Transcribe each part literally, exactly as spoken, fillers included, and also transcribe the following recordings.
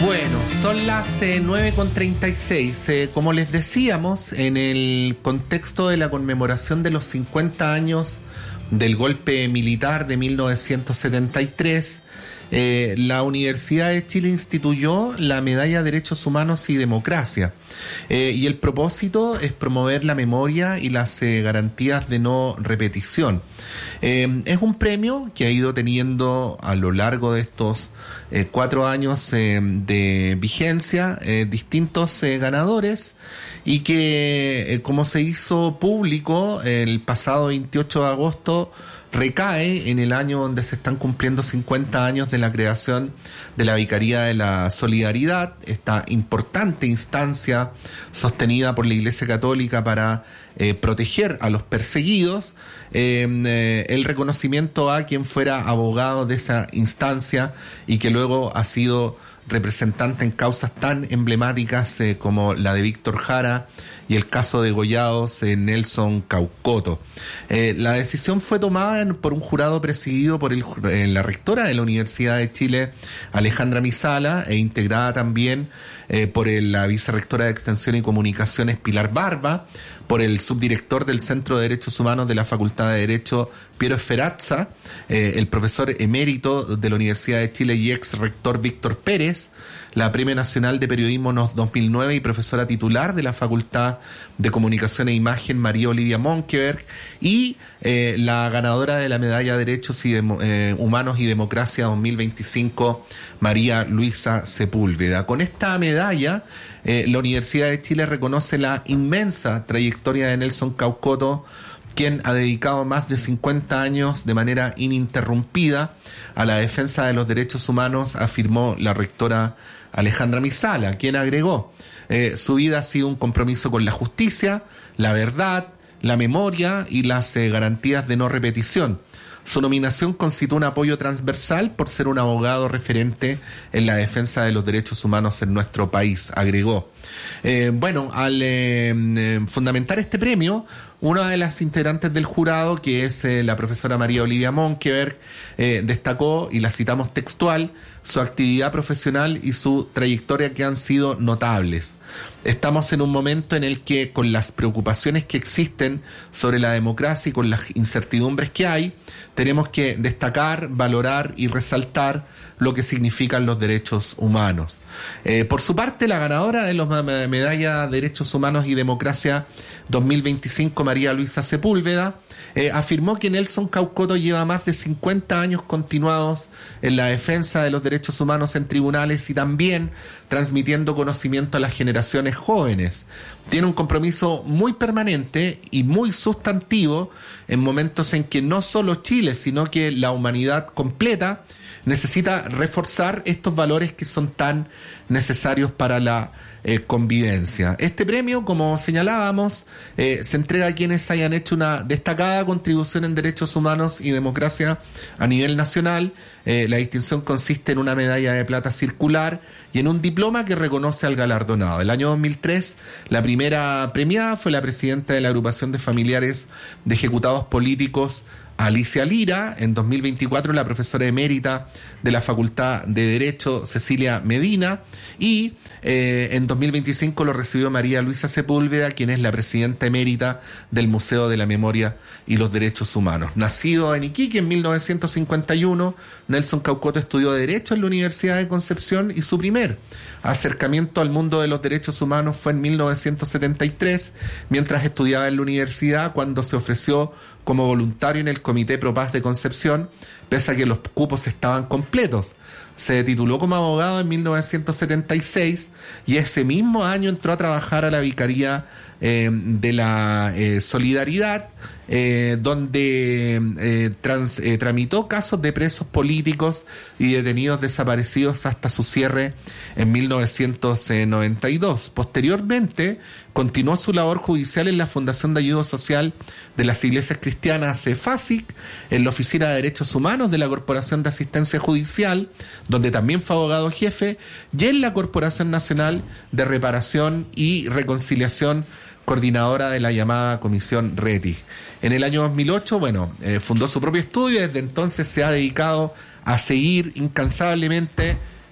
Bueno, son las eh, nueve con treinta y seis. Eh, como les decíamos, en el contexto de la conmemoración de los cincuenta años del golpe militar de mil novecientos setenta y tres, eh, la Universidad de Chile instituyó la Medalla de Derechos Humanos y Democracia. Eh, y el propósito es promover la memoria y las eh, garantías de no repetición. Eh, es un premio que ha ido teniendo a lo largo de estos eh, cuatro años eh, de vigencia eh, distintos eh, ganadores, y que eh, como se hizo público el pasado veintiocho de agosto, recae en el año donde se están cumpliendo cincuenta años de la creación de la Vicaría de la Solidaridad, esta importante instancia sostenida por la Iglesia Católica para eh, proteger a los perseguidos. Eh, eh, el reconocimiento a quien fuera abogado de esa instancia y que luego ha sido representante en causas tan emblemáticas eh, como la de Víctor Jara y el caso de Gollados en Nelson Caucoto. Eh, la decisión fue tomada en, por un jurado presidido por el, eh, la rectora de la Universidad de Chile, Alejandra Misala, e integrada también eh, por el, la vicerrectora de Extensión y Comunicaciones, Pilar Barba, por el subdirector del Centro de Derechos Humanos de la Facultad de Derecho, Piero Esferazza, eh, el profesor emérito de la Universidad de Chile y ex rector Víctor Pérez, la Premio Nacional de Periodismo dos mil nueve y profesora titular de la Facultad de Comunicación e Imagen, María Olivia Monkeberg, y eh, la ganadora de la Medalla de Derechos y Demo, eh, Humanos y Democracia dos mil veinticinco, María Luisa Sepúlveda. Con esta medalla, eh, la Universidad de Chile reconoce la inmensa trayectoria de Nelson Caucoto, quien ha dedicado más de cincuenta años de manera ininterrumpida a la defensa de los derechos humanos, afirmó la rectora Alejandra Misala, quien agregó, eh, su vida ha sido un compromiso con la justicia, la verdad, la memoria y las eh, garantías de no repetición. Su nominación constituye un apoyo transversal por ser un abogado referente en la defensa de los derechos humanos en nuestro país, agregó. Eh, bueno, al eh, eh, fundamentar este premio, una de las integrantes del jurado, que es eh, la profesora María Olivia Monkeberg, eh, destacó, y la citamos textual, su actividad profesional y su trayectoria, que han sido notables. Estamos en un momento en el que, con las preocupaciones que existen sobre la democracia y con las incertidumbres que hay, tenemos que destacar, valorar y resaltar lo que significan los derechos humanos. Eh, por su parte, la ganadora de la Medalla de Derechos Humanos y Democracia dos mil veinticinco, María Luisa Sepúlveda, eh, afirmó que Nelson Caucoto lleva más de cincuenta años continuados en la defensa de los derechos humanos en tribunales y también transmitiendo conocimiento a las generaciones jóvenes. Tiene un compromiso muy permanente y muy sustantivo en momentos en que no solo Chile, sino que la humanidad completa necesita reforzar estos valores que son tan necesarios para la eh, convivencia. Este premio, como señalábamos, eh, se entrega a quienes hayan hecho una destacada contribución en derechos humanos y democracia a nivel nacional. Eh, la distinción consiste en una medalla de plata circular y en un diploma que reconoce al galardonado. El año dos mil tres, la primera premiada fue la presidenta de la agrupación de familiares de ejecutados políticos, Alicia Lira. En dos mil veinticuatro, la profesora emérita de la Facultad de Derecho, Cecilia Medina, y eh, en dos mil veinticinco lo recibió María Luisa Sepúlveda, quien es la presidenta emérita del Museo de la Memoria y los Derechos Humanos. Nacido en Iquique en mil novecientos cincuenta y uno, Nelson Caucoto estudió Derecho en la Universidad de Concepción y su primer acercamiento al mundo de los derechos humanos fue en mil novecientos setenta y tres, mientras estudiaba en la universidad, cuando se ofreció como voluntario en el Comité Pro Paz de Concepción, pese a que los cupos estaban completos. Se tituló como abogado en mil novecientos setenta y seis y ese mismo año entró a trabajar a la Vicaría eh, de la eh, Solidaridad, eh, donde eh, trans, eh, tramitó casos de presos políticos y detenidos desaparecidos hasta su cierre en mil novecientos noventa y dos. Posteriormente, continuó su labor judicial en la Fundación de Ayuda Social de las Iglesias Cristianas, FASIC, en la Oficina de Derechos Humanos de la Corporación de Asistencia Judicial, donde también fue abogado jefe, y en la Corporación Nacional de Reparación y Reconciliación, coordinadora de la llamada Comisión RETI. En el año dos mil ocho, bueno, eh, fundó su propio estudio y desde entonces se ha dedicado a seguir incansablemente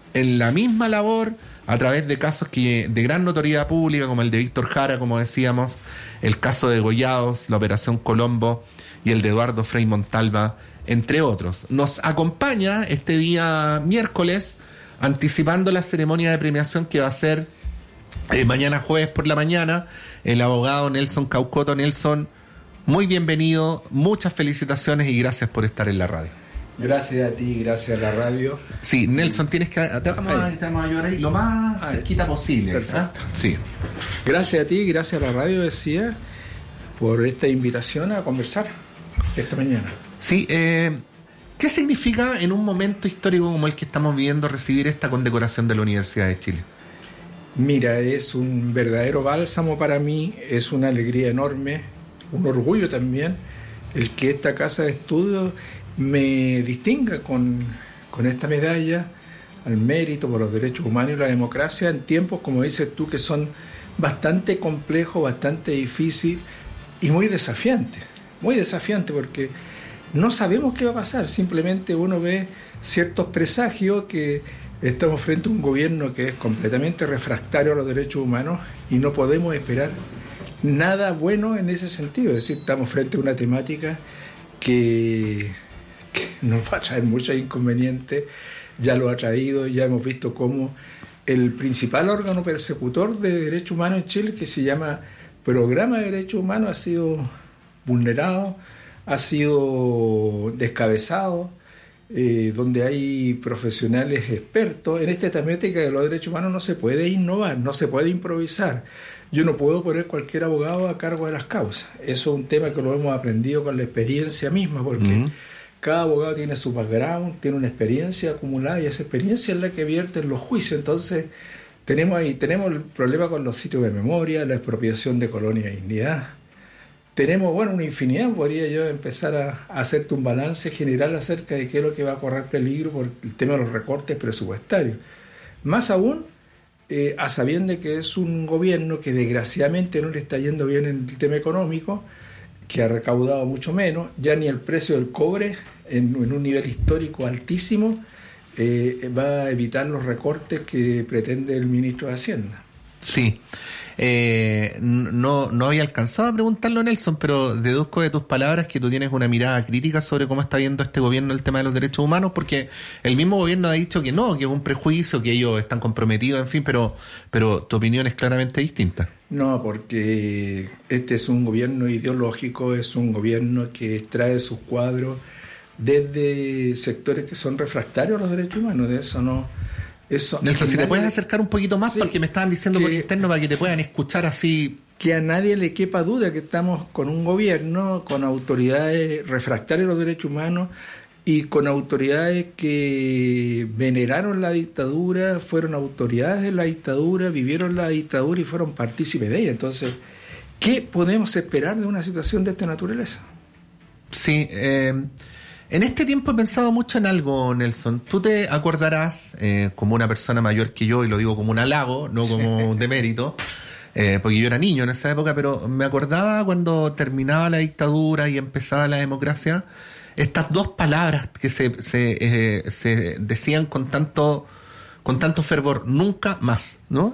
en la misma labor a través de casos que de gran notoriedad pública, como el de Víctor Jara, como decíamos, el caso de Gollados, la Operación Colombo y el de Eduardo Frei Montalva, entre otros. Nos acompaña este día miércoles, anticipando la ceremonia de premiación que va a ser eh, mañana jueves por la mañana, el abogado Nelson Caucoto. Nelson, muy bienvenido, muchas felicitaciones y gracias por estar en la radio. Gracias a ti, gracias a la radio. Sí, Nelson, tienes que... Te vamos a, te vamos a ayudar ahí lo más ah, cerquita posible. Perfecto. ¿eh? Sí. Gracias a ti, gracias a la radio, decía, por esta invitación a conversar esta mañana. Sí, eh, ¿qué significa en un momento histórico como el que estamos viviendo recibir esta condecoración de la Universidad de Chile? Mira, es un verdadero bálsamo para mí, es una alegría enorme, un orgullo también, el que esta casa de estudios me distinga con, con esta medalla al mérito por los derechos humanos y la democracia en tiempos, como dices tú, que son bastante complejos, bastante difíciles y muy desafiantes, muy desafiantes porque no sabemos qué va a pasar, simplemente uno ve ciertos presagios que estamos frente a un gobierno que es completamente refractario a los derechos humanos y no podemos esperar nada bueno en ese sentido, es decir, estamos frente a una temática que... que nos va a traer muchos inconvenientes, ya lo ha traído, ya hemos visto cómo el principal órgano persecutor de derechos humanos en Chile, que se llama Programa de Derechos Humanos, ha sido vulnerado, ha sido descabezado, eh, donde hay profesionales expertos. En esta temática de los derechos humanos no se puede innovar, no se puede improvisar. Yo no puedo poner cualquier abogado a cargo de las causas. Eso es un tema que lo hemos aprendido con la experiencia misma, porque uh-huh. cada abogado tiene su background, tiene una experiencia acumulada y esa experiencia es la que vierte en los juicios. Entonces, tenemos ahí tenemos el problema con los sitios de memoria, la expropiación de colonia y dignidad. Tenemos, bueno, una infinidad, podría yo empezar a, a hacerte un balance general acerca de qué es lo que va a correr peligro por el tema de los recortes presupuestarios. Más aún, eh, a sabiendas que es un gobierno que desgraciadamente no le está yendo bien en el tema económico, que ha recaudado mucho menos, ya ni el precio del cobre en, en un nivel histórico altísimo eh, va a evitar los recortes que pretende el ministro de Hacienda. Sí, eh, no, no había alcanzado a preguntarlo, Nelson, pero deduzco de tus palabras que tú tienes una mirada crítica sobre cómo está viendo este gobierno el tema de los derechos humanos, porque el mismo gobierno ha dicho que no, que es un prejuicio, que ellos están comprometidos, en fin, pero, pero tu opinión es claramente distinta. No, porque este es un gobierno ideológico, es un gobierno que trae sus cuadros desde sectores que son refractarios a los derechos humanos. De eso no... Eso, Nelson, si nadie, te puedes acercar un poquito más, sí, porque me estaban diciendo que, por interno para que te puedan escuchar así. Que a nadie le quepa duda que estamos con un gobierno, con autoridades refractarias a los derechos humanos y con autoridades que veneraron la dictadura, fueron autoridades de la dictadura, vivieron la dictadura y fueron partícipes de ella. Entonces, ¿qué podemos esperar de una situación de esta naturaleza? Sí, eh, en este tiempo he pensado mucho en algo, Nelson. Tú te acordarás, eh, como una persona mayor que yo, y lo digo como un halago, no como un demérito, eh, porque yo era niño en esa época, pero me acordaba cuando terminaba la dictadura y empezaba la democracia, estas dos palabras que se, se, eh, se decían con tanto, con tanto fervor: nunca más, ¿no?